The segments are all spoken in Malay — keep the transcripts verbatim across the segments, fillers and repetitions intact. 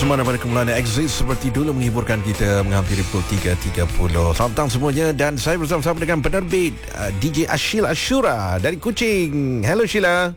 Semana pada kumpulan Exit seperti dulu menghiburkan kita menghampiri pukul tiga tiga puluh. Selamat datang semuanya dan saya bersama-sama dengan penerbit uh, D J Ashila Ashura dari Kuching. Hello Sheila.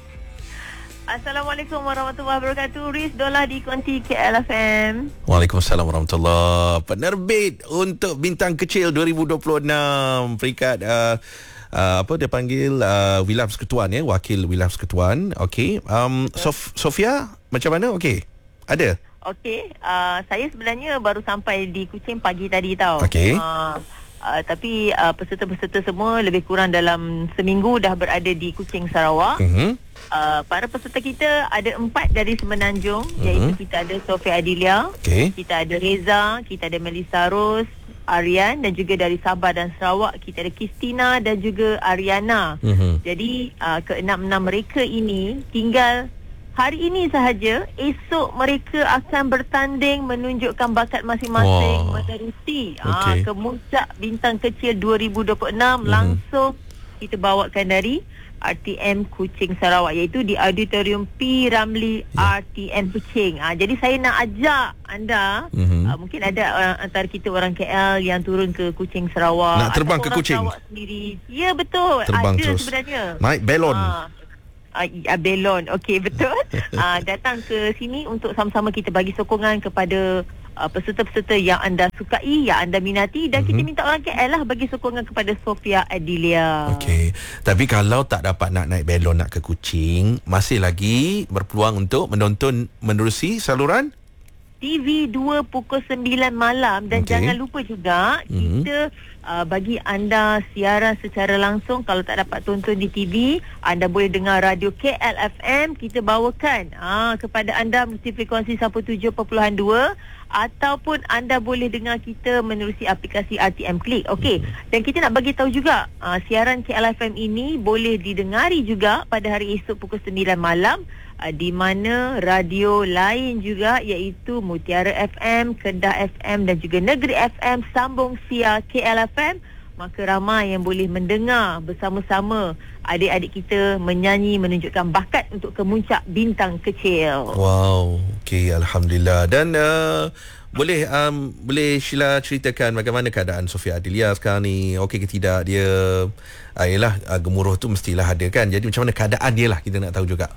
Assalamualaikum warahmatullahi wabarakatuh. Riz Dolah di Konti K L F M. Waalaikumsalam warahmatullahi. Penerbit untuk Bintang Kecil dua ribu dua puluh enam. Peringkat uh, uh, apa dia panggil uh, Williams Ketuan ya, wakil Williams Ketuan. Okey. Um Sof- Sofia macam mana? Okey. Ada? Okey, uh, saya sebenarnya baru sampai di Kuching pagi tadi tau. Okey. Uh, uh, tapi uh, peserta-peserta semua lebih kurang dalam seminggu dah berada di Kuching, Sarawak. Uh-huh. Uh, para peserta kita ada empat dari Semenanjung, uh-huh. iaitu kita ada Sofia Adilia, okay. kita ada Reza, kita ada Melissa Rose, Aryan, dan juga dari Sabah dan Sarawak kita ada Kristina dan juga Ariana. Uh-huh. Jadi uh, keenam-enam mereka ini tinggal hari ini sahaja. Esok mereka akan bertanding menunjukkan bakat masing-masing, wow. menerusi okay. ah, Kemuncak Bintang Kecil dua ribu dua puluh enam. Mm-hmm. Langsung kita bawakan dari R T M Kuching, Sarawak, iaitu di Auditorium P. Ramlee yeah. R T M Kuching. Ah, jadi saya nak ajak anda, mm-hmm. ah, mungkin ada uh, antara kita orang K L yang turun ke Kuching, Sarawak. Nak terbang ke Kuching? Sarawak sendiri. Ya, betul. Terbang ada terus. Sebenarnya. Naik belon. Ah. Uh, belon, okey, betul. uh, datang ke sini untuk sama-sama kita bagi sokongan kepada uh, peserta-peserta yang anda sukai, yang anda minati, dan mm-hmm. kita minta orang K L lah bagi sokongan kepada Sofia Adilia. Okey, tapi kalau tak dapat nak naik belon nak ke Kuching, masih lagi berpeluang untuk menonton menerusi saluran T V dua pukul sembilan malam. Dan okay. jangan lupa juga mm-hmm. kita uh, bagi anda siaran secara langsung. Kalau tak dapat tonton di T V, anda boleh dengar radio K L F M. Kita bawakan uh, kepada anda mesti frekuensi seratus tujuh perpuluhan dua, ataupun anda boleh dengar kita menerusi aplikasi R T M Click. Okey, dan kita nak bagi tahu juga uh, siaran K L F M ini boleh didengari juga pada hari esok pukul sembilan malam uh, di mana radio lain juga, iaitu Mutiara F M, Kedah F M dan juga Negeri F M sambung siar K L F M. Maka ramai yang boleh mendengar bersama-sama adik-adik kita menyanyi menunjukkan bakat untuk kemuncak Bintang Kecil. Wow, okey, alhamdulillah. Dan uh, boleh um, boleh Sheila ceritakan bagaimana keadaan Sofia Adilia sekarang ni? Okey ke tidak dia? Uh, yalah, uh, gemuruh tu mestilah ada kan. Jadi macam mana keadaan dia lah, kita nak tahu juga.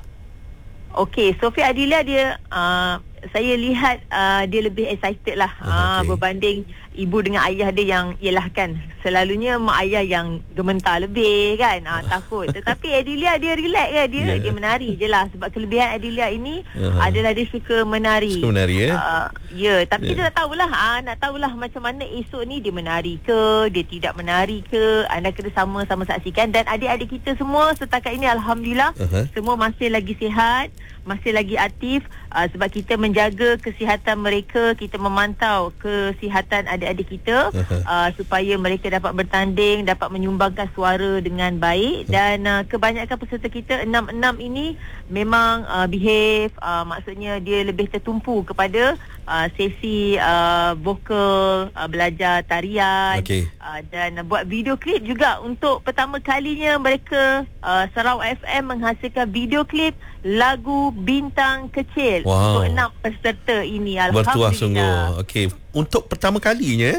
Okey, Sofia Adilia dia uh, saya lihat uh, dia lebih excited lah uh, okay. uh, berbanding ibu dengan ayah dia yang, ialah kan selalunya mak ayah yang gementar lebih kan, uh, takut. Tetapi Adilia dia relax kan, dia yeah. dia menari je lah. Sebab kelebihan Adilia ini uh-huh. adalah dia suka menari. Suka menari ya? Uh, ya, tapi yeah. kita nak tahulah uh, nak tahulah macam mana esok ni dia menari ke, dia tidak menari ke. Anda kena sama-sama saksikan. Dan adik-adik kita semua setakat ini alhamdulillah uh-huh. semua masih lagi sihat, masih lagi aktif, uh, sebab kita menjaga kesihatan mereka, kita memantau kesihatan adik-adik kita uh, supaya mereka dapat bertanding, dapat menyumbangkan suara dengan baik. Dan uh, kebanyakan peserta kita enam-enam ini memang uh, behave, uh, maksudnya dia lebih tertumpu kepada uh, sesi uh, vokal, uh, belajar tarian, okay. uh, dan uh, buat video klip juga. Untuk pertama kalinya mereka uh, Sarawak F M menghasilkan video klip lagu Bintang Kecil. Wow. Untuk enam peserta ini, alhamdulillah. Bertuah sungguh. Okey, untuk pertama kalinya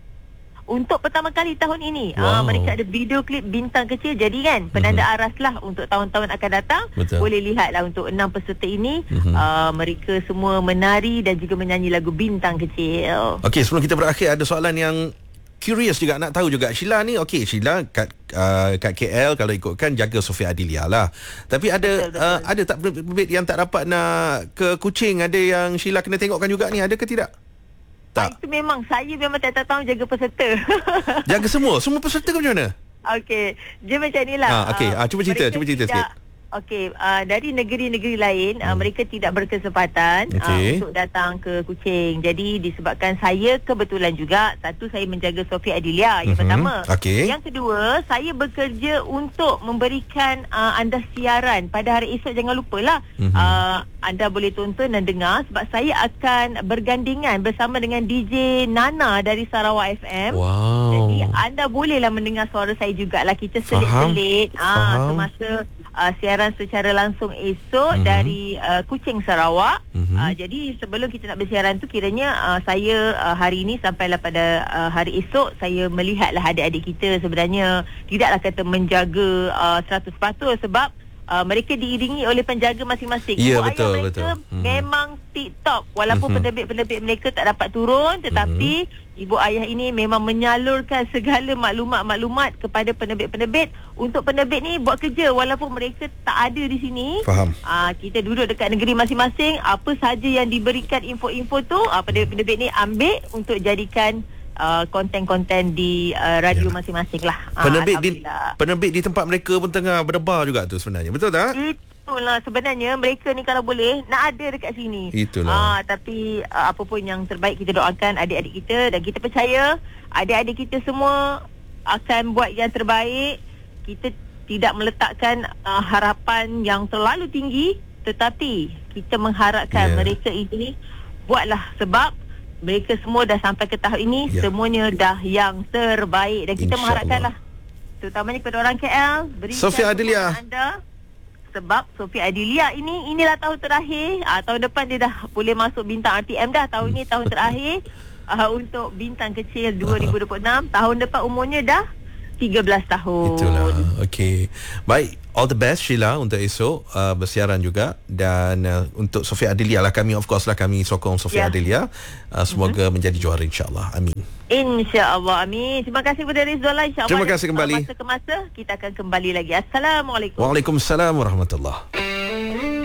Untuk pertama kali tahun ini, wow. ah, mereka ada video klip Bintang Kecil. Jadi kan penanda uh-huh. aras lah untuk tahun-tahun akan datang. Betul. Boleh lihatlah untuk enam peserta ini, uh-huh. uh, mereka semua menari dan juga menyanyi lagu Bintang Kecil. Okey, sebelum kita berakhir ada soalan yang curious juga, nak tahu juga. Sheila ni, okey, Sheila kat uh, kat K L kalau ikutkan jaga Sofia Adilia lah. Tapi ada betul, betul. Uh, ada tak penerbit yang tak dapat nak ke Kuching, ada yang Sheila kena tengokkan juga ni, ada ke tidak? Tak. Ah, itu memang saya memang tak tahu jaga peserta. Jaga semua, semua peserta ke macam mana? Okey, dia macam inilah. Ha, okey, uh, cuba cerita, cuba cerita sikit. Okey, uh, dari negeri-negeri lain hmm. uh, mereka tidak berkesempatan okay. uh, untuk datang ke Kuching. Jadi disebabkan saya kebetulan juga, satu, saya menjaga Sofia Adilia yang hmm. pertama. Okay. Yang kedua, saya bekerja untuk memberikan uh, anda siaran pada hari esok. Jangan lupalah hmm. uh, anda boleh tonton dan dengar, sebab saya akan bergandingan bersama dengan D J Nana dari Sarawak F M. Wow. Jadi anda bolehlah mendengar suara saya jugalah. Kita selit-selit ah uh, semasa uh, siaran secara langsung esok uh-huh. dari uh, Kuching, Sarawak. Uh-huh. Uh, jadi sebelum kita nak bersiaran tu, kiranya uh, saya uh, hari ini sampailah pada uh, hari esok, saya melihatlah adik-adik kita sebenarnya tidaklah kata menjaga uh, seratus peratus sebab Uh, mereka diiringi oleh penjaga masing-masing. Ya, Ibu betul, ayah mereka betul. Hmm. memang tip-top. Walaupun hmm. penerbit-penerbit mereka tak dapat turun, tetapi hmm. ibu ayah ini memang menyalurkan segala maklumat-maklumat kepada penerbit-penerbit untuk penerbit ni buat kerja walaupun mereka tak ada di sini. Faham. Uh, kita duduk dekat negeri masing-masing, apa saja yang diberikan info-info tu, uh, penerbit-penerbit ni ambil untuk jadikan Uh, konten-konten di uh, radio ya. masing-masing lah. Penerbit di penerbit di tempat mereka pun tengah berdebar juga tu sebenarnya. Betul tak? Itulah sebenarnya mereka ni kalau boleh nak ada dekat sini. Itulah. Ah, tapi uh, apa pun yang terbaik kita doakan adik-adik kita dan kita percaya adik-adik kita semua akan buat yang terbaik. Kita tidak meletakkan uh, harapan yang terlalu tinggi, tetapi kita mengharapkan yeah. mereka ini buatlah sebab mereka semua dah sampai ke tahap ini, ya. semuanya dah yang terbaik dan kita mengharapkanlah terutamanya kepada orang K L berikan Sofia Adilia anda sebab Sofia Adilia ini inilah tahun terakhir. Ah, tahun depan dia dah boleh masuk bintang R T M dah. Tahun ini tahun terakhir uh, untuk bintang kecil dua ribu dua puluh enam. Tahun depan umurnya dah tiga belas tahun. Itulah. Okey. Baik, all the best Sheila untuk esok uh, bersiaran juga dan uh, untuk Sofia Adilia lah, kami of course lah kami sokong Sofia yeah. Adilia. Uh, semoga mm-hmm. menjadi juara insya-Allah. Amin. Insya-Allah, amin. Terima kasih kepada Rizwala, insya-Allah. Terima kasih kembali. Masa ke masa kita akan kembali lagi. Assalamualaikum. Waalaikumsalam warahmatullahi.